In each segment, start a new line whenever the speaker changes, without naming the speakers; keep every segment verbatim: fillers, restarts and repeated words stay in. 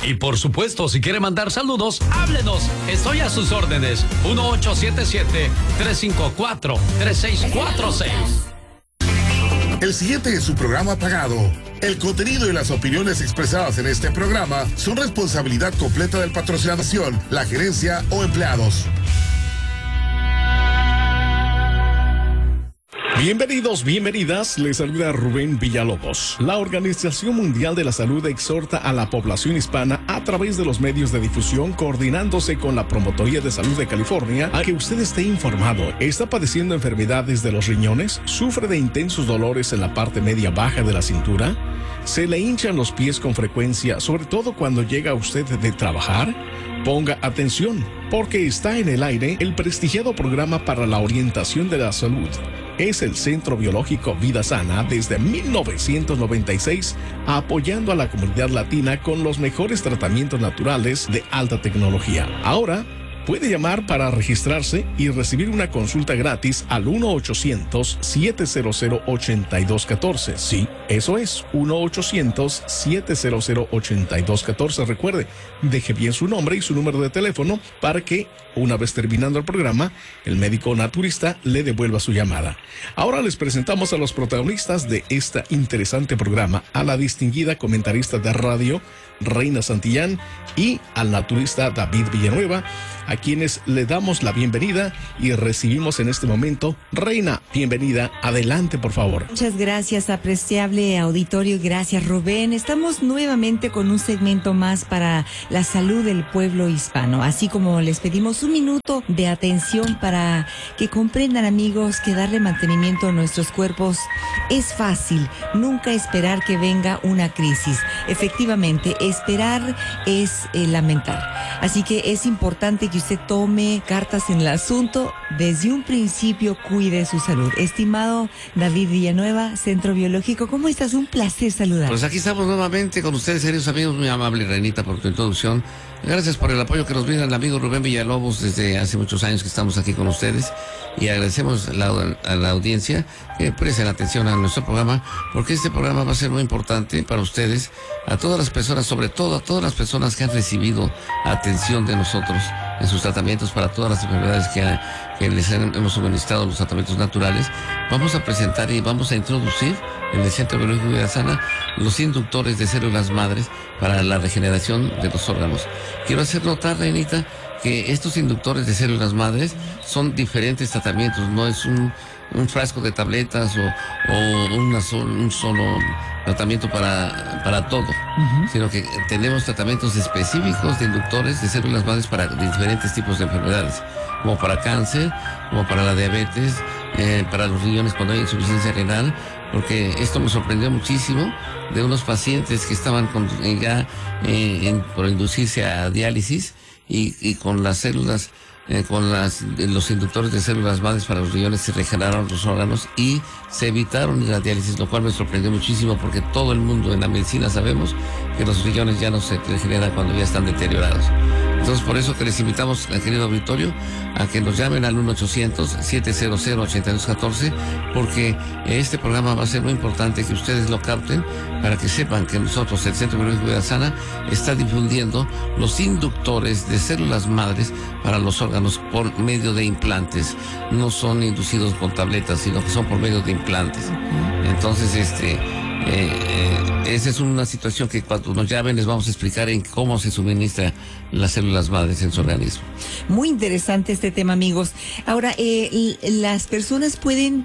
Y por supuesto, si quiere mandar saludos, háblenos. Estoy a sus órdenes. uno ocho siete siete, tres cinco cuatro, tres seis cuatro seis.
El siguiente es su programa pagado. El contenido y las opiniones expresadas en este programa son responsabilidad completa del patrocinador, la gerencia o empleados.
Bienvenidos, bienvenidas, les saluda Rubén Villalobos. La Organización Mundial de la Salud exhorta a la población hispana a través de los medios de difusión, coordinándose con la Promotoría de Salud de California, a que usted esté informado. ¿Está padeciendo enfermedades de los riñones? ¿Sufre de intensos dolores en la parte media baja de la cintura? ¿Se le hinchan los pies con frecuencia, sobre todo cuando llega usted de trabajar? Ponga atención, porque está en el aire el prestigiado programa para la orientación de la salud. Es el Centro Biológico Vida Sana desde mil novecientos noventa y seis, apoyando a la comunidad latina con los mejores tratamientos naturales de alta tecnología. Ahora, puede llamar para registrarse y recibir una consulta gratis al uno ochocientos, siete cero cero, ocho dos uno cuatro. Sí, eso es, uno ochocientos, siete cero cero, ocho dos uno cuatro. Recuerde, deje bien su nombre y su número de teléfono para que, una vez terminando el programa, el médico naturista le devuelva su llamada. Ahora les presentamos a los protagonistas de este interesante programa, a la distinguida comentarista de radio, Reina Santillán, y al naturista David Villanueva, a quienes le damos la bienvenida y recibimos en este momento. Reina, bienvenida, adelante por favor.
Muchas gracias, apreciable auditorio, gracias Rubén. Estamos nuevamente con un segmento más para la salud del pueblo hispano, así como les pedimos un minuto de atención para que comprendan, amigos, que darle mantenimiento a nuestros cuerpos es fácil, nunca esperar que venga una crisis. Efectivamente, esperar es eh, lamentar. Así que es importante que usted tome cartas en el asunto. Desde un principio, cuide su salud. Estimado David Villanueva, Centro Biológico, ¿cómo estás? Un placer saludar.
Pues aquí estamos nuevamente con ustedes, queridos amigos. Muy amable, Reinita, por tu introducción. Gracias por el apoyo que nos brinda el amigo Rubén Villalobos desde hace muchos años que estamos aquí con ustedes. Y agradecemos la, a la audiencia que presten atención a nuestro programa, porque este programa va a ser muy importante para ustedes, a todas las personas, sobre todo a todas las personas que han recibido atención de nosotros en sus tratamientos para todas las enfermedades que, ha, que les han, hemos suministrado los tratamientos naturales. Vamos a presentar y vamos a introducir en el Centro Biológico de Vida Sana los inductores de células madres para la regeneración de los órganos. Quiero hacer notar, Reinita, que estos inductores de células madres son diferentes tratamientos, no es un, un frasco de tabletas o, o una sol, un solo tratamiento para, para todo, uh-huh. sino que tenemos tratamientos específicos de inductores de células madres para diferentes tipos de enfermedades, como para cáncer, como para la diabetes, eh, para los riñones cuando hay insuficiencia renal, porque esto me sorprendió muchísimo de unos pacientes que estaban con, ya eh, en, por inducirse a diálisis y, y con las células, eh, con las, los inductores de células madres para los riñones se regeneraron los órganos y se evitaron la diálisis, lo cual me sorprendió muchísimo porque todo el mundo en la medicina sabemos que los riñones ya no se regeneran cuando ya están deteriorados. Entonces, por eso que les invitamos, querido auditorio, a que nos llamen al uno ochocientos, siete cero cero, ocho dos uno cuatro, porque este programa va a ser muy importante que ustedes lo capten para que sepan que nosotros, el Centro Biológico de Vida Sana, está difundiendo los inductores de células madres para los órganos por medio de implantes. No son inducidos con tabletas, sino que son por medio de implantes. Entonces, este... Eh, eh, esa es una situación que cuando nos llamen les vamos a explicar en cómo se suministra las células madres en su organismo.
Muy interesante este tema, amigos. Ahora, eh, las personas pueden,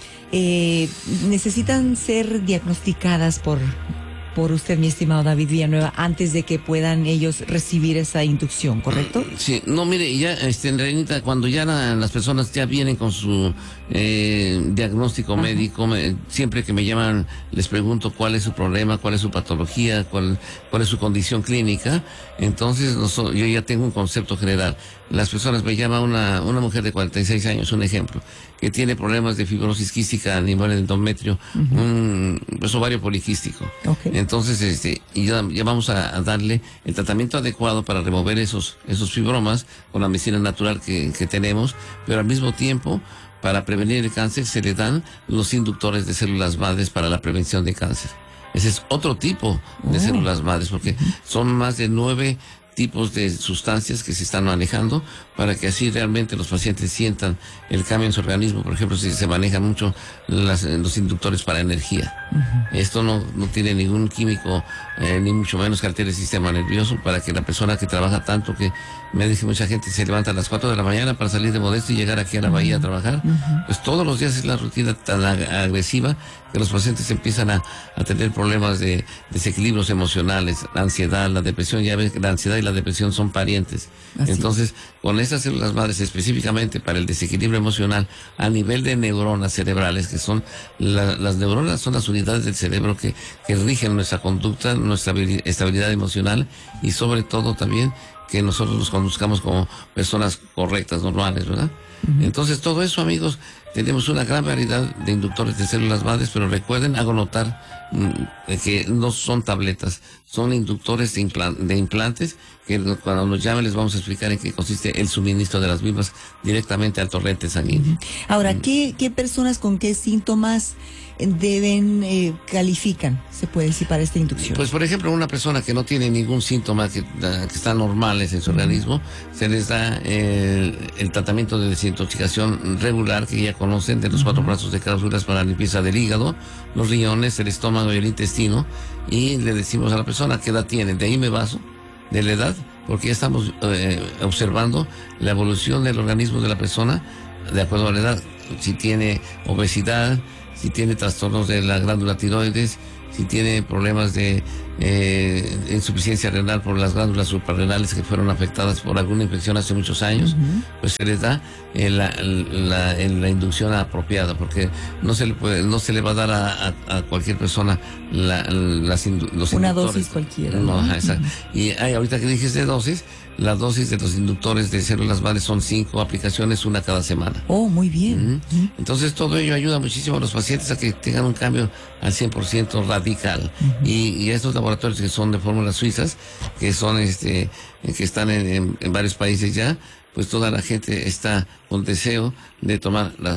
eh, necesitan ser diagnosticadas por, por usted, mi estimado David Villanueva, antes de que puedan ellos recibir esa inducción, ¿correcto?
Sí, no, mire, ya, este, Reinita, cuando ya la, las personas ya vienen con su eh, diagnóstico Ajá. médico, me, siempre que me llaman les pregunto cuál es su problema, cuál es su patología, cuál, cuál es su condición clínica. Entonces nosotros, yo ya tengo un concepto general. Las personas me llaman una, una mujer de cuarenta y seis años, un ejemplo, que tiene problemas de fibrosis quística a nivel del endometrio, uh-huh. un pues, ovario poliquístico. Okay. Entonces, este, y ya, ya vamos a, a darle el tratamiento adecuado para remover esos, esos fibromas con la medicina natural que, que tenemos, pero al mismo tiempo, para prevenir el cáncer, se le dan los inductores de células madres para la prevención de cáncer. Ese es otro tipo de oh. células madres, porque son más de nueve tipos de sustancias que se están manejando para que así realmente los pacientes sientan el cambio en su organismo. Por ejemplo, si se manejan mucho las, los inductores para energía. Uh-huh. Esto no, no tiene ningún químico, eh, ni mucho menos que altere el sistema nervioso, para que la persona que trabaja tanto, que me dice mucha gente se levanta a las cuatro de la mañana para salir de Modesto y llegar aquí a la bahía uh-huh. a trabajar, uh-huh. pues todos los días es la rutina tan ag- agresiva que los pacientes empiezan a, a tener problemas de desequilibrios emocionales, la ansiedad, la depresión. Ya ves que la ansiedad y la depresión son parientes. Así. Entonces, con estas células madres específicamente para el desequilibrio emocional a nivel de neuronas cerebrales, que son la, las neuronas son las unidades del cerebro que, que rigen nuestra conducta, nuestra estabilidad emocional y sobre todo también que nosotros nos conduzcamos como personas correctas, normales, ¿verdad? Uh-huh. Entonces, todo eso, amigos, tenemos una gran variedad de inductores de células madres, pero recuerden, hago notar mmm, que no son tabletas, son inductores de, implan- de implantes, que cuando nos llamen les vamos a explicar en qué consiste el suministro de las mismas directamente al torrente sanguíneo. Uh-huh.
Ahora, ¿qué, qué personas con qué síntomas deben, eh, califican, se puede decir, para esta inducción?
Pues, por ejemplo, una persona que no tiene ningún síntoma, que, que están normales en su uh-huh. organismo, se les da eh, el tratamiento de desintoxicación regular que ya conocen, de los uh-huh. cuatro brazos de cápsulas para la limpieza del hígado, los riñones, el estómago y el intestino, y le decimos a la persona qué edad tiene. De ahí me baso, de la edad, porque ya estamos eh, observando la evolución del organismo de la persona de acuerdo a la edad. Si tiene obesidad, si tiene trastornos de la glándula tiroides, si tiene problemas de eh, insuficiencia renal por las glándulas suprarrenales que fueron afectadas por alguna infección hace muchos años, uh-huh. pues se les da eh, la, la, la, la inducción apropiada, porque no se le puede, no se le va a dar a, a, a cualquier persona la, las indu- los
una
inductores.
Dosis cualquiera.
No,
¿no?
Exacto. Uh-huh. Y hay, ahorita que dijiste dosis, la dosis de los inductores de células madres son cinco aplicaciones, una cada semana.
Oh, muy bien.
Uh-huh. Uh-huh. Entonces todo ello ayuda muchísimo a los pacientes a que tengan un cambio al cien por ciento radical. Uh-huh. Y, y estos laboratorios que son de fórmulas suizas, que son este, que están en, en, en varios países ya, pues toda la gente está con deseo de tomar, la,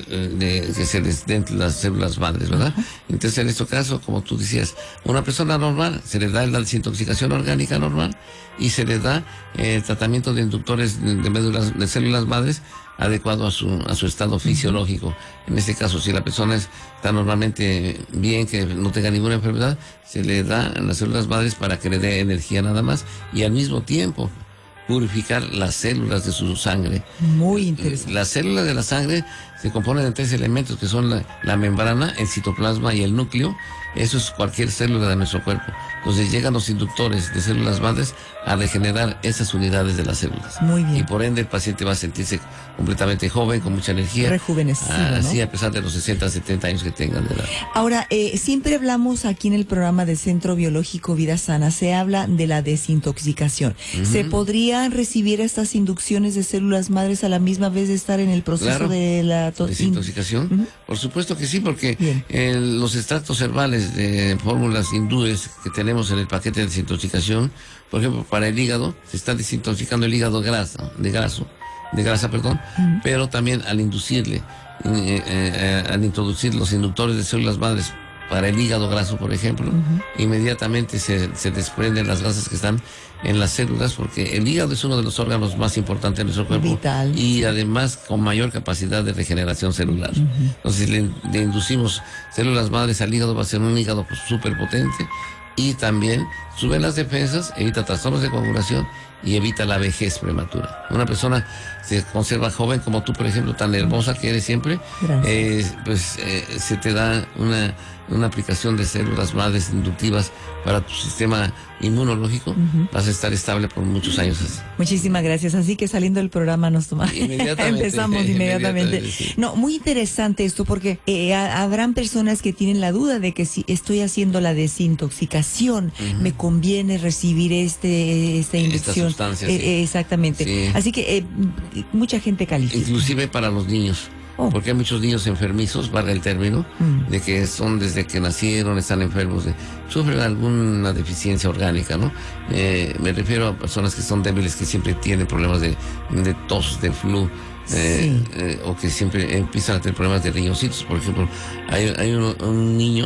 de que se les den las células madres, ¿verdad? Entonces, en este caso, como tú decías, a una persona normal se le da la desintoxicación orgánica normal y se le da el tratamiento de inductores de médulas, de células madres adecuado a su a su estado fisiológico. En este caso, si la persona está normalmente bien, que no tenga ninguna enfermedad, se le da las células madres para que le dé energía nada más y al mismo tiempo purificar las células de su sangre.
Muy interesante.
Las células de la sangre se componen de tres elementos que son la, la membrana, el citoplasma y el núcleo. Eso es cualquier célula de nuestro cuerpo. Entonces llegan los inductores de células madres a regenerar esas unidades de las células.
Muy bien.
Y por ende el paciente va a sentirse completamente joven, con mucha energía.
Rejuvenecido,
Así,
¿no?
a pesar de los sesenta, setenta años que tengan de edad.
Ahora, eh, siempre hablamos aquí en el programa del Centro Biológico Vida Sana, se habla de la desintoxicación. Uh-huh. ¿Se podrían recibir estas inducciones de células madres a la misma vez de estar en el proceso claro. de la to-
desintoxicación? Uh-huh. Por supuesto que sí, porque en los extractos herbales de fórmulas hindúes que tenemos en el paquete de desintoxicación, por ejemplo, para el hígado, se está desintoxicando el hígado grasa, de graso, de grasa, perdón, uh-huh. pero también al inducirle, eh, eh, al introducir los inductores de células madres para el hígado graso, por ejemplo, uh-huh. inmediatamente se, se desprenden las grasas que están en las células, porque el hígado es uno de los órganos más importantes de nuestro cuerpo.
Vital.
Y además con mayor capacidad de regeneración celular. Uh-huh. Entonces le, le inducimos células madres al hígado, va a ser un hígado pues, súper potente y también sube las defensas, evita trastornos de coagulación y evita la vejez prematura. Una persona se conserva joven como tú, por ejemplo, tan hermosa que eres siempre, eh, pues eh, se te da una, una aplicación de células madres inductivas para tu sistema inmunológico, uh-huh. vas a estar estable por muchos años así.
Muchísimas gracias. Así que saliendo del programa nos tomamos. Empezamos inmediatamente. inmediatamente sí. No, muy interesante esto porque eh, habrán personas que tienen la duda de que si estoy haciendo la desintoxicación, uh-huh. me conviene recibir este esta inyección.
Esta sustancia,
eh,
sí.
eh, exactamente. Sí. Así que eh, mucha gente califica.
Inclusive para los niños. Oh. Porque hay muchos niños enfermizos, valga el término, mm. de que son desde que nacieron, están enfermos, de, sufren alguna deficiencia orgánica, ¿no? Eh, me refiero a personas que son débiles, que siempre tienen problemas de, de tos, de flu, eh, sí. eh, o que siempre empiezan a tener problemas de riñocitos. Por ejemplo, hay, hay un, un niño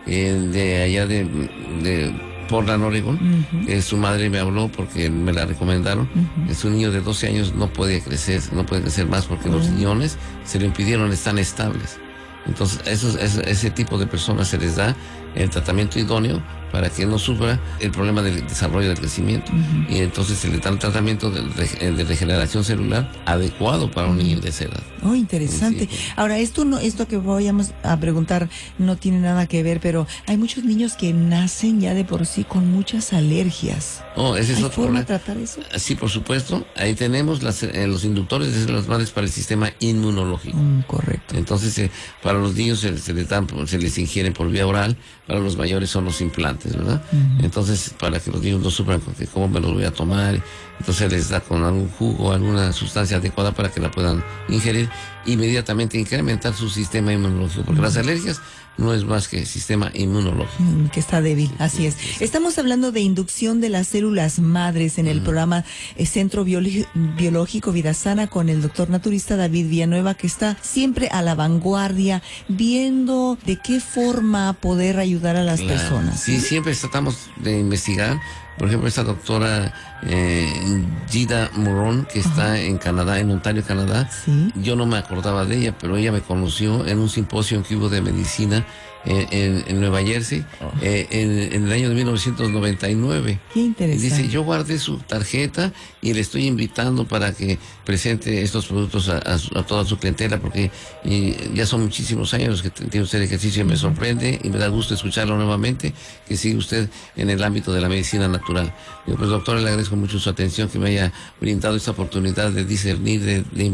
eh, de allá de, de Portland, Oregon. Uh-huh. eh, su madre me habló porque me la recomendaron. Uh-huh. Es un niño de doce años, no puede crecer, no puede crecer más porque uh-huh. los riñones se lo impidieron, están estables. Entonces, esos, ese, ese tipo de personas se les da el tratamiento idóneo para que no sufra el problema del desarrollo del crecimiento. Uh-huh. Y entonces se le da un tratamiento de, de regeneración celular adecuado para un niño de esa edad.
Oh, interesante. Sí. Ahora, esto no, esto que vayamos a preguntar no tiene nada que ver, pero hay muchos niños que nacen ya de por sí con muchas alergias.
Oh, ese es
¿Hay
otro
forma
problema.
de tratar eso?
Sí, por supuesto. Ahí tenemos las, eh, los inductores de las madres para el sistema inmunológico.
Mm, correcto.
Entonces, eh, para los niños se, se les dan, se les ingieren por vía oral, para los mayores son los implantes, ¿verdad? Uh-huh. Entonces, para que los niños no sufran con que cómo me los voy a tomar, entonces les da con algún jugo, alguna sustancia adecuada para que la puedan ingerir, inmediatamente incrementar su sistema inmunológico, porque uh-huh. las alergias no es más que sistema inmunológico.
Que está débil, así es. Estamos hablando de inducción de las células madres en el uh-huh. programa eh, Centro Bioli- Biológico Vida Sana con el doctor naturista David Villanueva, que está siempre a la vanguardia, viendo de qué forma poder ayudar a las
claro.
personas.
Sí, siempre tratamos de investigar. Por ejemplo, esta doctora eh, Gida Moron, que está Ajá. en Canadá, en Ontario, Canadá.
¿Sí?
Yo no me acordaba de ella, pero ella me conoció en un simposio que hubo de medicina eh, en, en Nueva Jersey oh. eh, en, en el año de mil novecientos noventa y nueve.
Qué interesante.
Y dice, yo guardé su tarjeta y le estoy invitando para que presente estos productos a, a, a toda su clientela, porque y, ya son muchísimos años que tiene usted ejercicio y me sorprende y me da gusto escucharlo nuevamente, que sigue usted en el ámbito de la medicina natural. Digo, pues doctora, le agradezco mucho su atención, que me haya brindado esta oportunidad de discernir, de, de